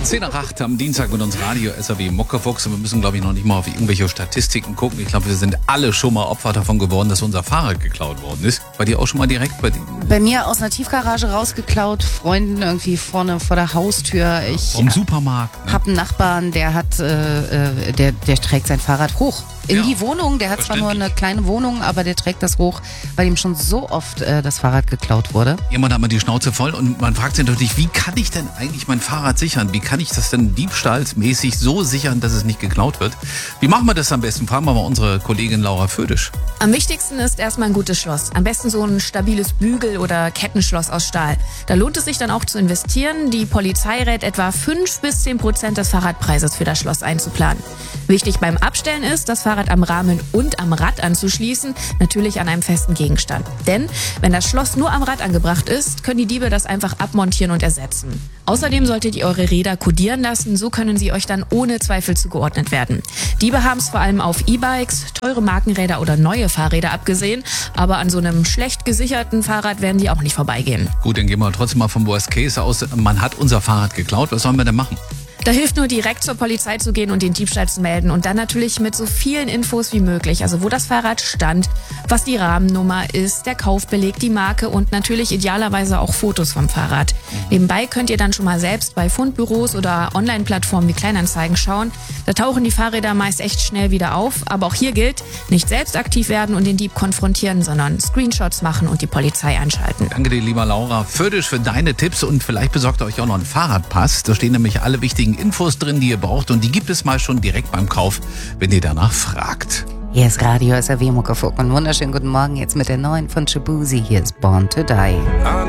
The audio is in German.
10 nach 8 am Dienstag mit uns Radio SAW Muckefuchs. Und wir müssen, glaube ich, noch nicht mal auf irgendwelche Statistiken gucken. Ich glaube, wir sind alle schon mal Opfer davon geworden, dass unser Fahrrad geklaut worden ist. Bei dir auch schon mal direkt? Bei mir aus einer Tiefgarage rausgeklaut, Freunden irgendwie vorne vor der Haustür. Vom Supermarkt. Ne? Hab einen Nachbarn, der hat, der trägt sein Fahrrad hoch. In die Wohnung, der hat zwar nur eine kleine Wohnung, aber der trägt das hoch, weil ihm schon so oft das Fahrrad geklaut wurde. Jemand hat mal die Schnauze voll und man fragt sich natürlich, wie kann ich denn eigentlich mein Fahrrad sichern? Wie kann ich das denn diebstahlsmäßig so sichern, dass es nicht geklaut wird? Wie machen wir das am besten? Fragen wir mal unsere Kollegin Laura Födisch. Am wichtigsten ist erstmal ein gutes Schloss. Am besten so ein stabiles Bügel- oder Kettenschloss aus Stahl. Da lohnt es sich dann auch zu investieren. Die Polizei rät etwa 5-10% des Fahrradpreises für das Schloss einzuplanen. Wichtig beim Abstellen ist, das Fahrrad am Rahmen und am Rad anzuschließen, natürlich an einem festen Gegenstand. Denn wenn das Schloss nur am Rad angebracht ist, können die Diebe das einfach abmontieren und ersetzen. Außerdem solltet ihr eure Räder kodieren lassen, so können sie euch dann ohne Zweifel zugeordnet werden. Diebe haben es vor allem auf E-Bikes, teure Markenräder oder neue Fahrräder abgesehen, aber an so einem schlecht gesicherten Fahrrad werden die auch nicht vorbeigehen. Gut, dann gehen wir trotzdem mal vom Worst Case aus. Man hat unser Fahrrad geklaut. Was sollen wir denn machen? Da hilft nur direkt zur Polizei zu gehen und den Diebstahl zu melden und dann natürlich mit so vielen Infos wie möglich. Also wo das Fahrrad stand, was die Rahmennummer ist, der Kaufbeleg, die Marke und natürlich idealerweise auch Fotos vom Fahrrad. Nebenbei könnt ihr dann schon mal selbst bei Fundbüros oder Online-Plattformen wie Kleinanzeigen schauen. Da tauchen die Fahrräder meist echt schnell wieder auf. Aber auch hier gilt, nicht selbst aktiv werden und den Dieb konfrontieren, sondern Screenshots machen und die Polizei einschalten. Danke dir, lieber Laura Födisch, für deine Tipps und vielleicht besorgt ihr euch auch noch einen Fahrradpass. Da stehen nämlich alle wichtigen Infos drin, die ihr braucht und die gibt es mal schon direkt beim Kauf, wenn ihr danach fragt. Hier ist Radio SAW Muckefuchs und wunderschönen guten Morgen jetzt mit der neuen von Shaboozey. Hier ist Born to Die.